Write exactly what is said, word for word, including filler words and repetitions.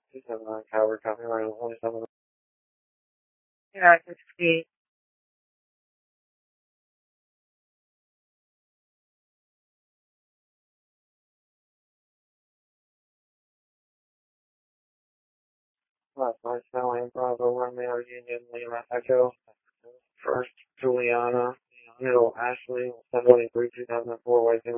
two seven nine Calvert, copy right on twenty-seven. Yeah, I can see. Last night, Sally Bravo, Romeo, Union, Lima, Echo. First, Juliana, middle, Ashley, seven twenty-three, two thousand four, Waiting.